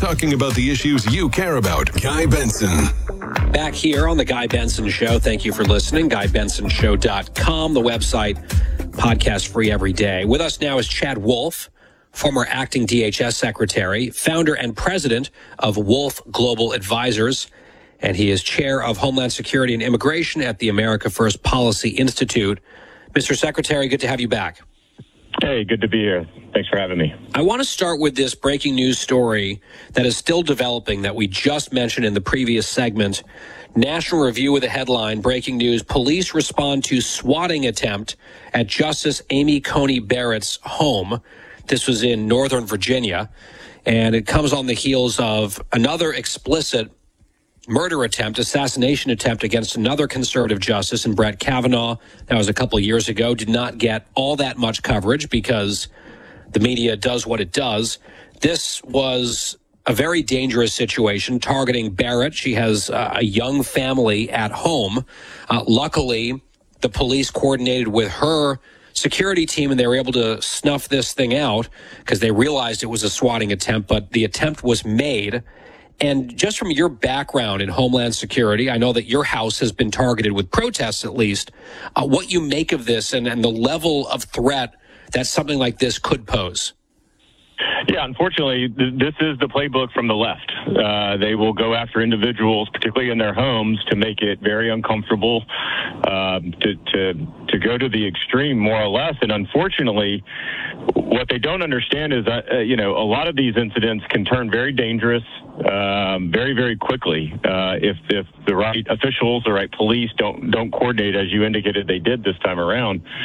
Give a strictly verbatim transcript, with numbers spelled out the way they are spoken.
talking about the issues you care about. Guy Benson. Back here on the Guy Benson Show. Thank you for listening. guy benson show dot com, the website, podcast free every day. With us now is Chad Wolf, former acting D H S secretary, founder and president of Wolf Global Advisors, and he is chair of Homeland Security and Immigration at the America First Policy Institute. Mister Secretary, good to have you back. Hey, good to be here. Thanks for having me. I want to start with this breaking news story that is still developing that we just mentioned in the previous segment. National Review with a headline, breaking news, police respond to swatting attempt at Justice Amy Coney Barrett's home. This was in Northern Virginia, and it comes on the heels of another explicit murder attempt, assassination attempt against another conservative justice in Brett Kavanaugh. That was a couple of years ago. Did not get all that much coverage because the media does what it does. This was a very dangerous situation targeting Barrett. She has uh, a young family at home. Uh, luckily, the police coordinated with her security team and they were able to snuff this thing out because they realized it was a swatting attempt, but the attempt was made. And just from your background in Homeland Security, I know that your house has been targeted with protests at least, uh, what you make of this and, and the level of threat that something like this could pose. Yeah, unfortunately, th- this is the playbook from the left. Uh, they will go after individuals, particularly in their homes, to make it very uncomfortable, um, to, to to go to the extreme, more or less. And unfortunately, what they don't understand is that, uh, you know, a lot of these incidents can turn very dangerous um, very, very quickly uh, if if the right officials, the right police don't don't coordinate, as you indicated they did this time around.